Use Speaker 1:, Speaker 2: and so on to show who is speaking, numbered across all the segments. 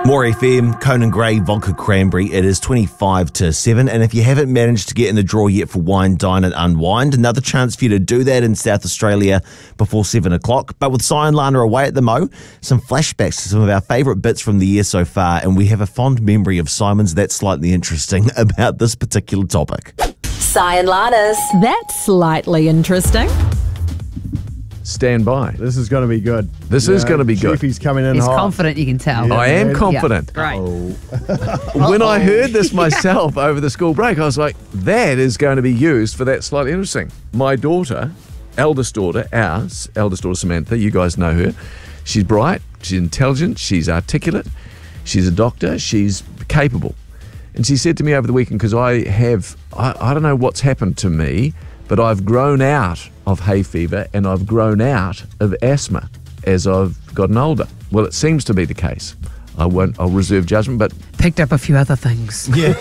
Speaker 1: More FM, Conan Gray, Vodka Cranberry. It is 25 to 7. And if you haven't managed to get in the draw yet for Wine, Dine and Unwind, another chance for you to do that in South Australia before 7 o'clock. But with Cy and Lana away at the Mo, some flashbacks to some of our favourite bits from the year so far. And we have a fond memory of Simon's That's Slightly Interesting about this particular topic.
Speaker 2: Cy and Lana's
Speaker 3: That's slightly interesting.
Speaker 4: Stand by.
Speaker 5: This is going to be good.
Speaker 4: This is going to be good.
Speaker 5: Chiefy's coming in
Speaker 6: He's
Speaker 5: hot.
Speaker 6: confident, you can tell.
Speaker 5: Yeah.
Speaker 4: I am
Speaker 5: man.
Speaker 4: confident.
Speaker 6: Great.
Speaker 4: When I heard this myself over the school break, I was like, that is going to be used for That Slightly Interesting. My daughter, eldest daughter Samantha, you guys know her. She's bright, she's intelligent, she's articulate, she's a doctor, she's capable. And she said to me over the weekend, because I don't know what's happened to me, but I've grown out of hay fever and I've grown out of asthma as I've gotten older. Well, it seems to be the case. I'll reserve judgment, but
Speaker 6: Picked up a few other things.
Speaker 1: Yeah.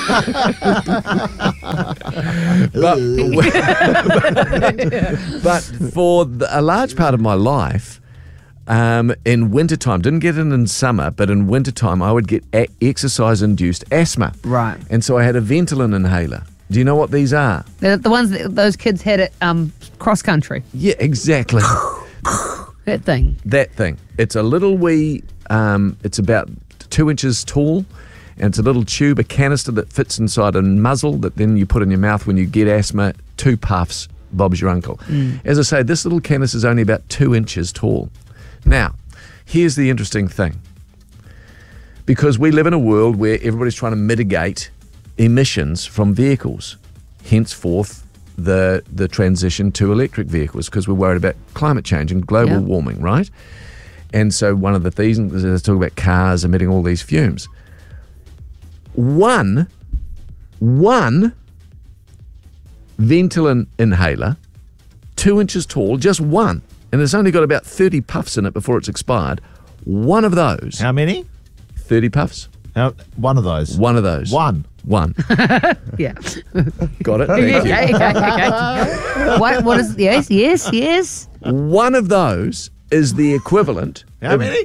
Speaker 4: but for a large part of my life, in wintertime, didn't get it in summer, but in wintertime I would get exercise-induced asthma.
Speaker 6: Right.
Speaker 4: And so I had a Ventolin inhaler. Do you know what these are?
Speaker 6: The ones that those kids had at cross country.
Speaker 4: Yeah, exactly.
Speaker 6: That thing.
Speaker 4: That thing. It's a little wee, it's about 2 inches tall, and it's a little tube, a canister that fits inside a muzzle that then you put in your mouth when you get asthma. 2 puffs, Bob's your uncle. As I say, this little canister is only about 2 inches tall. Now, here's the interesting thing. Because we live in a world where everybody's trying to mitigate emissions from vehicles, henceforth the transition to electric vehicles, because we're worried about climate change and global warming, right? And so one of the things is talking about cars emitting all these fumes. One Ventolin inhaler, 2 inches tall, just one, and it's only got about 30 puffs in it before it's expired. One of those.
Speaker 1: How many?
Speaker 4: 30 puffs.
Speaker 1: One of those.
Speaker 4: One of those.
Speaker 1: One.
Speaker 6: Yeah.
Speaker 4: Got it? Thank you.
Speaker 6: Okay. What is, yes.
Speaker 4: One of those is the equivalent
Speaker 1: How many?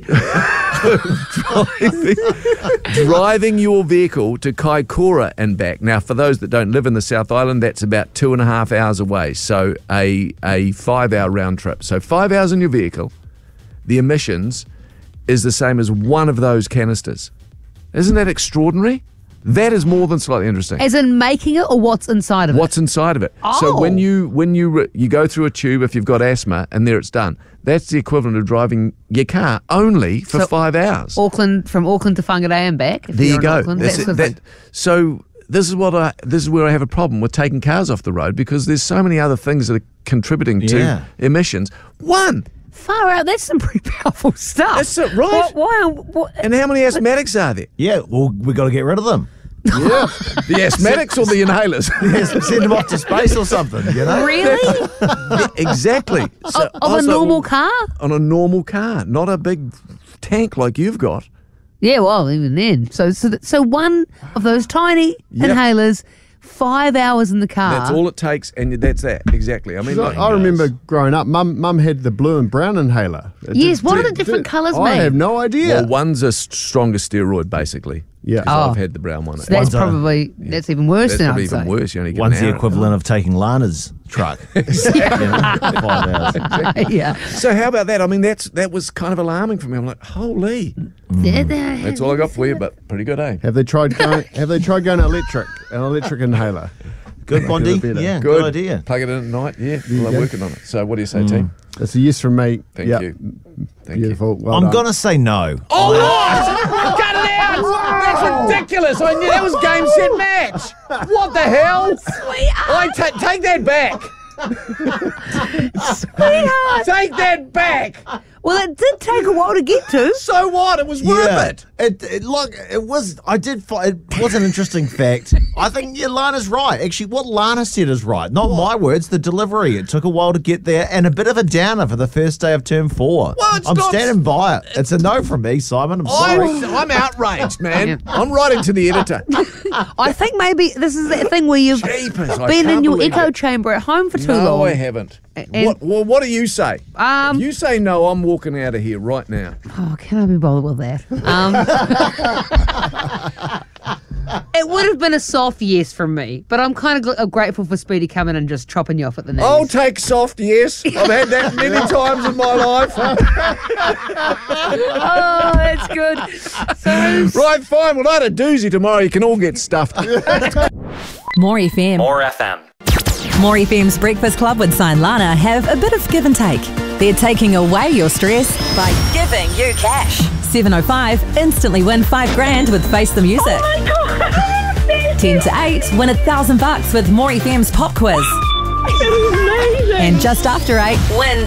Speaker 4: driving your vehicle to Kaikoura and back. Now, for those that don't live in the South Island, that's about 2.5 hours away. So a 5-hour round trip. So 5 hours in your vehicle, the emissions is the same as one of those canisters. Isn't that extraordinary? That is more than slightly interesting.
Speaker 6: As in making it or what's inside of it?
Speaker 4: What's inside of it?
Speaker 6: Oh.
Speaker 4: So when you go through a tube, if you've got asthma, and there it's done, that's the equivalent of driving your car only for 5 hours.
Speaker 6: From Auckland to Whangarei and back. If
Speaker 4: There
Speaker 6: you're
Speaker 4: you
Speaker 6: in
Speaker 4: go.
Speaker 6: Auckland,
Speaker 4: That's
Speaker 6: that's
Speaker 4: it.
Speaker 6: good.
Speaker 4: So this is where I have a problem with taking cars off the road, because there's so many other things that are contributing to emissions. One.
Speaker 6: Far out. That's some pretty powerful stuff.
Speaker 4: That's it, right?
Speaker 6: What?
Speaker 4: And how many asthmatics are there?
Speaker 1: Yeah, well, we got to get rid of them.
Speaker 4: Yeah. The asthmatics or the inhalers?
Speaker 1: Yes, send them off to space or something, you know?
Speaker 6: Really?
Speaker 4: Yeah, exactly. So
Speaker 6: of a normal car?
Speaker 4: On a normal car, not a big tank like you've got.
Speaker 6: Yeah, well, even then. So one of those tiny inhalers, 5 hours in the car.
Speaker 4: That's all it takes, and that's that. Exactly. I mean,
Speaker 5: I remember growing up, Mum had the blue and brown inhaler.
Speaker 6: Yes, what are the different colours,
Speaker 5: I
Speaker 6: mate?
Speaker 5: have no idea.
Speaker 4: well, one's a stronger steroid, basically.
Speaker 5: Yeah.
Speaker 4: 'Cause I've had the brown one.
Speaker 6: So that's probably, that's even worse
Speaker 4: That's
Speaker 6: than
Speaker 4: probably
Speaker 6: I'd
Speaker 4: even
Speaker 6: say.
Speaker 4: worse. You only get
Speaker 1: One's
Speaker 4: an
Speaker 1: the
Speaker 4: hour.
Speaker 1: equivalent of taking Lana's truck. You know, 5 hours.
Speaker 6: Yeah.
Speaker 4: So how about that? I mean, that was kind of alarming for me. I'm like, holy. That's all I got for you, but pretty good, eh?
Speaker 5: Have they tried going electric? An electric inhaler.
Speaker 1: Good, Bondi.
Speaker 5: Better.
Speaker 1: Yeah, good idea.
Speaker 4: Plug it in at night. Yeah, well, I'm working on it. So what do you say, team?
Speaker 5: That's a yes from me.
Speaker 4: Thank
Speaker 5: Yep.
Speaker 4: you. Thank
Speaker 5: Beautiful. Well
Speaker 1: I'm
Speaker 5: done.
Speaker 1: going to say no.
Speaker 4: Oh, what? Cut it out! That's ridiculous. I knew that was game, set, match. What the hell?
Speaker 6: Sweetheart.
Speaker 4: Take that back.
Speaker 6: Sweetheart.
Speaker 4: Take that back.
Speaker 6: Well, it did take a while to get to.
Speaker 4: So what? It was worth it.
Speaker 1: It was an interesting fact. I think Lana's right. Actually, what Lana said is right. Not my words, the delivery. It took a while to get there, and a bit of a downer for the first day of term 4.
Speaker 4: Well, it's
Speaker 1: I'm
Speaker 4: not-
Speaker 1: standing by it. It's a no from me, Simon. I'm sorry.
Speaker 4: I'm outraged, man. I'm writing to the editor.
Speaker 6: I think maybe this is that thing where you've
Speaker 4: Jeepers, I
Speaker 6: been in
Speaker 4: can't
Speaker 6: your
Speaker 4: believe
Speaker 6: echo
Speaker 4: it.
Speaker 6: chamber at home for too
Speaker 4: No,
Speaker 6: long.
Speaker 4: I haven't.
Speaker 6: And-
Speaker 4: What do you say? If you say no, I'm walking out of here right now.
Speaker 6: Oh, can I be bothered with that? It would have been a soft yes from me, but I'm kind of grateful for Speedy coming and just chopping you off at the knees.
Speaker 4: I'll take soft yes. I've had that many times in my life.
Speaker 6: Oh, that's good. So,
Speaker 4: Right, fine. Well, I had a doozy tomorrow. You can all get stuffed.
Speaker 3: More FM.
Speaker 2: More FM.
Speaker 3: More FM's Breakfast Club with Lana have a bit of give and take. They're taking away your stress by giving you cash. 7:05, instantly win $5,000 with Face the Music.
Speaker 7: Oh my God!
Speaker 3: 10 to 8, win $1,000 with More FM's Pop Quiz.
Speaker 7: Amazing!
Speaker 3: And just after 8, win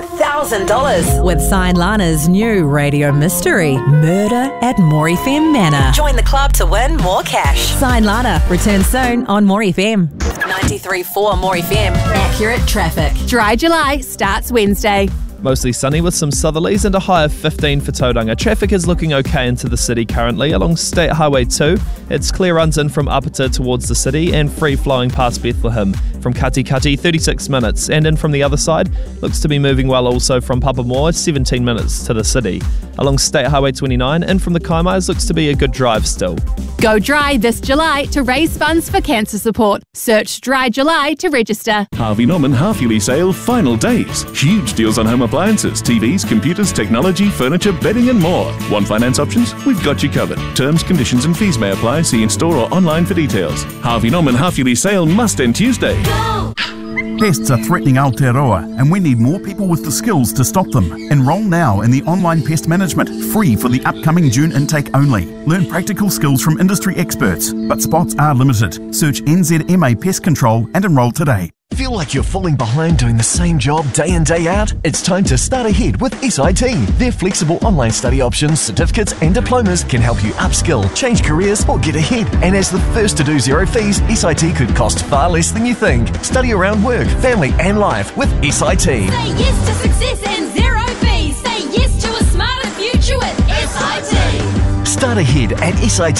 Speaker 3: $10,000 with Lana's new radio mystery, Murder at More FM Manor. Join the club to win more cash. Lana returns soon on More FM. 93.4 More FM. Accurate traffic.
Speaker 8: Dry July starts Wednesday.
Speaker 9: Mostly sunny with some southerlies and a high of 15 for Tauranga. Traffic is looking okay into the city currently along State Highway 2. It's clear runs in from Apata towards the city and free flowing past Bethlehem. From Katikati, 36 minutes. And in from the other side, looks to be moving well also from Papamoa, 17 minutes to the city. Along State Highway 29, in from the Kaimais, looks to be a good drive still.
Speaker 8: Go dry this July to raise funds for cancer support. Search Dry July to register.
Speaker 10: Harvey Norman half-yearly sale final days. Huge deals on home appliances, TVs, computers, technology, furniture, bedding and more. Want finance options? We've got you covered. Terms, conditions and fees may apply. See in store or online for details. Harvey Norman half-yearly sale must end Tuesday.
Speaker 11: Pests are threatening Aotearoa, and we need more people with the skills to stop them. Enrol now in the online pest management, free for the upcoming June intake only. Learn practical skills from industry experts, but spots are limited. Search NZMA Pest Control and enrol today.
Speaker 12: Feel like you're falling behind doing the same job day in, day out? It's time to start ahead with SIT. Their flexible online study options, certificates and diplomas can help you upskill, change careers or get ahead. And as the first to do zero fees, SIT could cost far less than you think. Study around work, family and life with SIT.
Speaker 7: Say yes to success and zero fees. Say yes to a smarter future with SIT.
Speaker 12: Start ahead at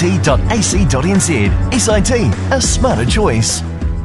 Speaker 12: sit.ac.nz. SIT, a smarter choice.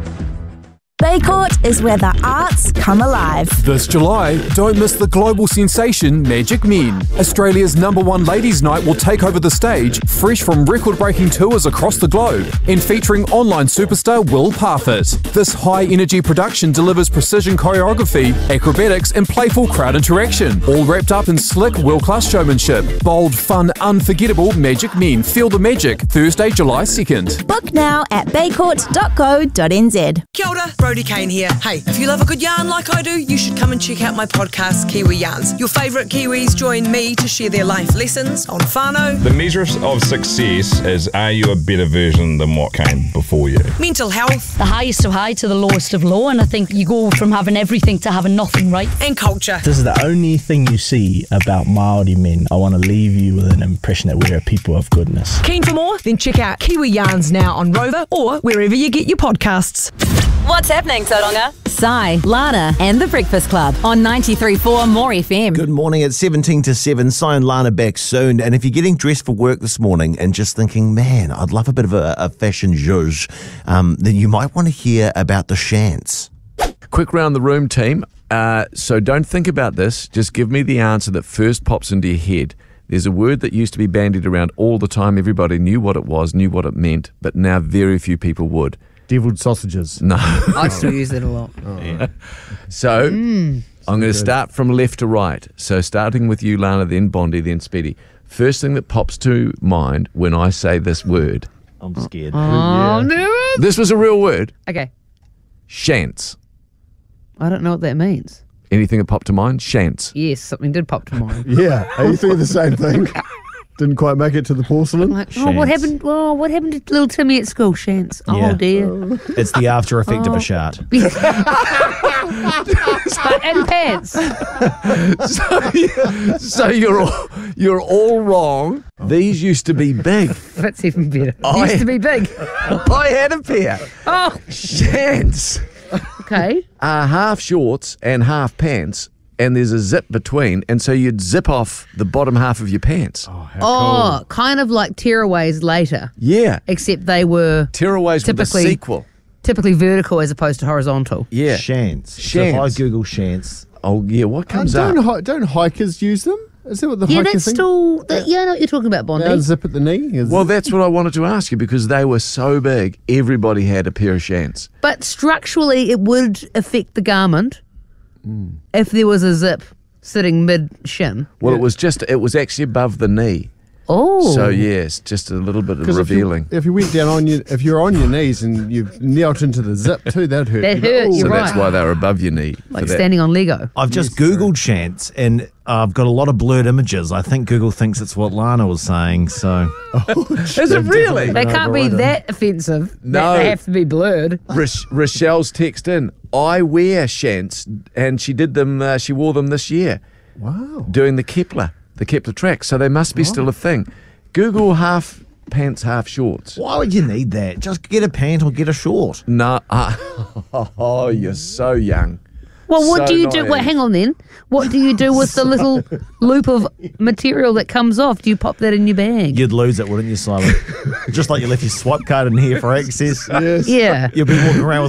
Speaker 13: Baycourt is where the arts come alive.
Speaker 14: This July, don't miss the global sensation Magic Men. Australia's #1 ladies' night will take over the stage, fresh from record-breaking tours across the globe, and featuring online superstar Will Parfitt. This high-energy production delivers precision choreography, acrobatics, and playful crowd interaction, all wrapped up in slick, world-class showmanship. Bold, fun, unforgettable Magic Men. Feel the magic. Thursday, July 2nd.
Speaker 13: Book now at baycourt.co.nz.
Speaker 15: Kia ora, Brodie Kane here. Hey, if you love a good yarn like I do, you should come and check out my podcast, Kiwi Yarns. Your favourite Kiwis join me to share their life lessons on whānau,
Speaker 16: The measure of success is, are you a better version than what came before you?
Speaker 15: mental health,
Speaker 17: the highest of high to the lowest of low, and I think you go from having everything to having nothing, right?
Speaker 15: and culture.
Speaker 18: This is the only thing you see about Māori men. I want to leave you with an impression that we're a people of goodness.
Speaker 15: Keen for more? Then check out Kiwi Yarns now on Rover or wherever you get your podcasts.
Speaker 3: What's happening, Tauranga? Lana and the Breakfast Club on 93.4 More FM.
Speaker 1: Good morning. It's 17 to 7. Lana back soon. And if you're getting dressed for work this morning and just thinking, man, I'd love a bit of a fashion zhuzh, then you might want to hear about the Shants.
Speaker 4: Quick round the room, team. So don't think about this. Just give me the answer that first pops into your head. There's a word that used to be bandied around all the time. Everybody knew what it was, knew what it meant, but now very few people would.
Speaker 5: Deviled sausages.
Speaker 4: No.
Speaker 6: I still use that a lot.
Speaker 4: Yeah. So I'm going to start from left to right. So starting with you, Lana, then Bondi, then Speedy. First thing that pops to mind when I say this word.
Speaker 18: I'm scared.
Speaker 6: Oh, no.
Speaker 4: This was a real word.
Speaker 6: Okay.
Speaker 4: Shants.
Speaker 6: I don't know what that means.
Speaker 4: Anything that popped to mind? Shants.
Speaker 6: Yes, something did pop to mind.
Speaker 5: Yeah. Are you thinking the same thing? Didn't quite make it to the porcelain?
Speaker 6: Like, what happened? Oh, what happened to little Timmy at school? Shants. Oh,
Speaker 18: Yeah.
Speaker 6: dear.
Speaker 18: It's the after effect of a shart.
Speaker 6: But in pants.
Speaker 4: So you're all wrong. These used to be big.
Speaker 6: That's even better. Used to be big.
Speaker 4: I had a pair.
Speaker 6: Oh.
Speaker 4: Shants
Speaker 6: Okay.
Speaker 4: are half shorts and half pants and there's a zip between, and so you'd zip off the bottom half of your pants.
Speaker 6: Oh, kind of like tearaways later.
Speaker 4: Yeah.
Speaker 6: Except they were
Speaker 4: Tearaways with the sequel.
Speaker 6: Typically vertical as opposed to horizontal.
Speaker 4: Yeah.
Speaker 1: Shants. So if I Google shants.
Speaker 4: Oh, yeah, what comes up?
Speaker 5: Don't hikers use them? Is that what the
Speaker 6: Yeah,
Speaker 5: hiker
Speaker 6: that's
Speaker 5: thing?
Speaker 6: still... I know what you're talking about, Bondi.
Speaker 5: Zip at the knee?
Speaker 4: Well, that's what I wanted to ask you, because they were so big, everybody had a pair of shants.
Speaker 6: But structurally, it would affect the garment if there was a zip sitting mid-shin.
Speaker 4: Well, it was actually above the knee.
Speaker 6: Oh.
Speaker 4: So, yes, just a little bit of revealing.
Speaker 5: If you went down on if you're on your knees and you've knelt into the zip too, that'd hurt.
Speaker 6: That hurt,
Speaker 4: So
Speaker 6: you're right.
Speaker 4: that's why they were above your knee.
Speaker 6: Like standing on Lego.
Speaker 1: I've just Googled shants and I've got a lot of blurred images. I think Google thinks it's what Lana was saying, so...
Speaker 4: Is it really?
Speaker 6: They can't be that offensive.
Speaker 4: No.
Speaker 6: They have to be blurred.
Speaker 4: Rochelle's text in, I wear shants, and she did them, she wore them this year.
Speaker 5: Wow.
Speaker 4: Doing the Kepler track, so they must be still a thing. Google half pants, half shorts.
Speaker 1: Why would you need that? Just get a pant or get a short.
Speaker 4: No, oh, you're so young.
Speaker 6: Well, what
Speaker 4: So
Speaker 6: do you do?
Speaker 4: naive.
Speaker 6: Well, hang on then. What do you do with the little loop of material that comes off? Do you pop that in your bag?
Speaker 1: You'd lose it, wouldn't you, Simon? Just like you left your swipe card in here for access.
Speaker 5: Yes.
Speaker 6: Yeah.
Speaker 1: You'll be walking around with